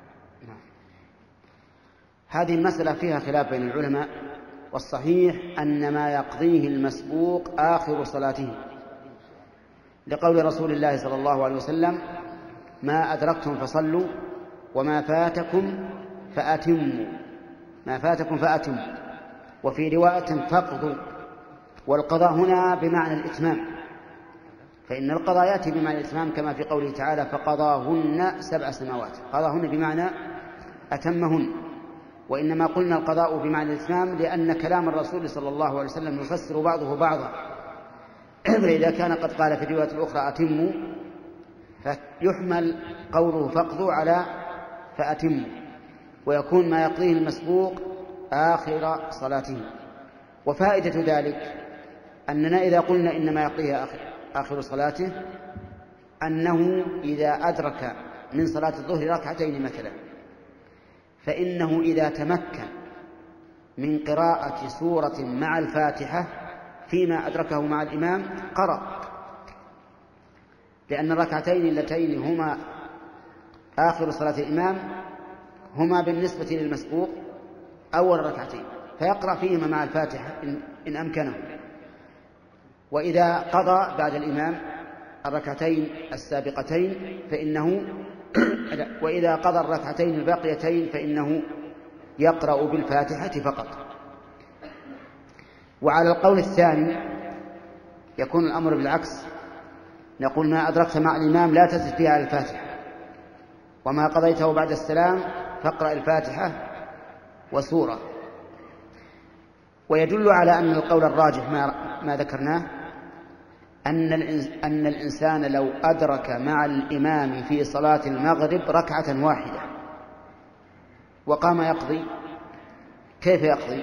هذه المسألة فيها خلاف بين العلماء، والصحيح أن ما يقضيه المسبوق آخر صلاته، لقول رسول الله صلى الله عليه وسلم: ما أدركتم فصلوا وما فاتكم فأتموا. ما فاتكم فأتموا. وفي رواية فاقضوا، والقضاء هنا بمعنى الإتمام، فإن القضاء يأتي بمعنى الإتمام كما في قوله تعالى: فقضاهن 7 سماوات. قضاهن بمعنى أتمهن. وإنما قلنا القضاء بمعنى الإتمام لأن كلام الرسول صلى الله عليه وسلم يفسر بعضه بعضا، فإذا كان قد قال في الرواية الأخرى أتموا، فيحمل قوله فاقضوا على فأتموا، ويكون ما يقضيه المسبوق آخر صلاته. وفائدة ذلك أننا إذا قلنا إنما يقضيه آخر صلاته، أنه إذا أدرك من صلاة الظهر ركعتين مثلا، فإنه إذا تمكن من قراءة سورة مع الفاتحة فيما أدركه مع الإمام قرأ، لأن الركعتين اللتين هما آخر صلاة الإمام هما بالنسبة للمسبوق أول ركعتين، فيقرأ فيهما مع الفاتحة إن أمكنه. وإذا قضى بعد الإمام الركعتين السابقتين فإنه وإذا قضى الركعتين الباقيتين فإنه يقرأ بالفاتحة فقط. وعلى القول الثاني يكون الأمر بالعكس، نقول: ما أدركت مع الإمام لا تزد فيها على الفاتحة، وما قضيته بعد السلام فاقرأ الفاتحة وسورة. ويدل على أن القول الراجح ما ذكرناه أن الإنسان لو أدرك مع الإمام في صلاة المغرب ركعة واحدة وقام يقضي، كيف يقضي؟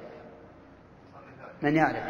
من يعرف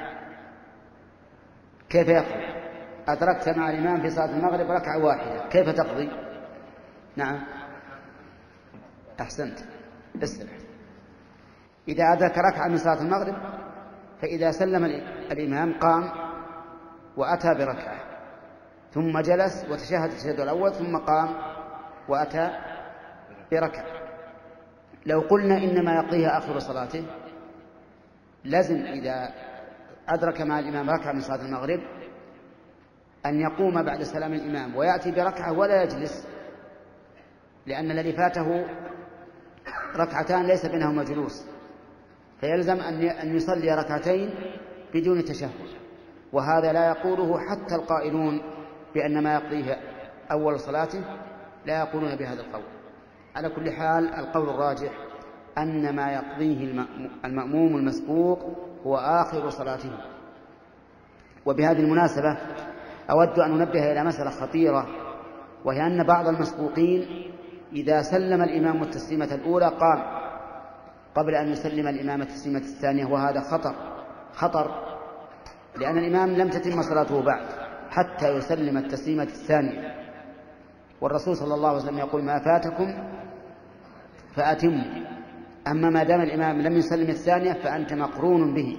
كيف يقضي؟ أدركت مع الإمام في صلاة المغرب ركعة واحدة، كيف تقضي؟ نعم، أحسنت، استمع. إذا أدرك ركعة من صلاة المغرب فإذا سلم الإمام قام وأتى بركعة، ثم جلس وتشهد التشهد الأول، ثم قام وأتى بركعة. لو قلنا إنما يقضيها آخر صلاته، لازم إذا أدرك مع الإمام ركعة من صلاة المغرب أن يقوم بعد سلام الإمام ويأتي بركعة ولا يجلس، لأن الذي فاته ركعتان ليس بينهما جلوس، فيلزم أن يصلي ركعتين بدون تشهد. وهذا لا يقوله حتى القائلون بأن ما يقضيه أول صلاته، لا يقولون بهذا القول. على كل حال القول الراجح أن ما يقضيه المأموم المسبوق هو آخر صلاته. وبهذه المناسبة أود أن أنبه إلى مسألة خطيرة، وهي أن بعض المسبوقين إذا سلم الإمام التسليمة الأولى قام قبل أن يسلم الإمام التسليمة الثانية، وهذا خطر، لأن الإمام لم تتم صلاته بعد حتى يسلم التسليمة الثانية، والرسول صلى الله عليه وسلم يقول: ما فاتكم فأتموا. أما ما دام الإمام لم يسلم الثانية فأنت مقرون به.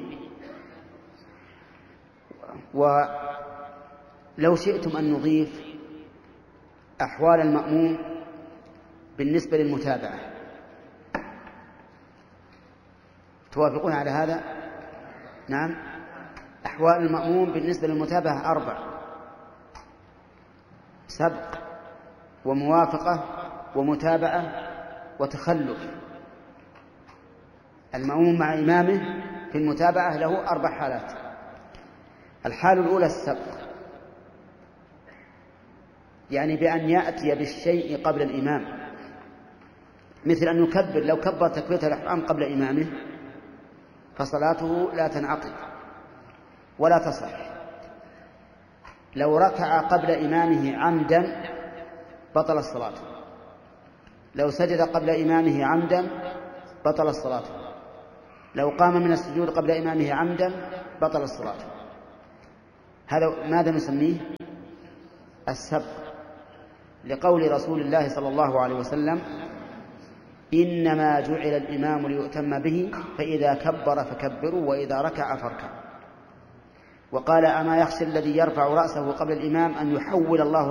ولو شئتم أن نضيف أحوال المأموم بالنسبة للمتابعة، توافقون على هذا؟ نعم. أحوال المأموم بالنسبة للمتابعة 4: سبق وموافقة ومتابعة وتخلف. المأموم مع إمامه في المتابعة له 4 حالات. الحالة الأولى السبق، يعني بأن يأتي بالشيء قبل الإمام، مثل أن يكبر، لو كبر تكبيرة الإحرام قبل إمامه فصلاته لا تنعقد ولا تصح. لو ركع قبل إمامه عمدا بطل الصلاة، لو سجد قبل إمامه عمدا بطل الصلاة، لو قام من السجود قبل إمامه عمدا بطل الصلاة. هذا ماذا نسميه؟ السبق، لقول رسول الله صلى الله عليه وسلم: إنما جعل الإمام ليؤتم به فإذا كبر فكبروا وإذا ركع فاركعوا. وقال: أما يخشى الذي يرفع رأسه قبل الإمام أن يحول الله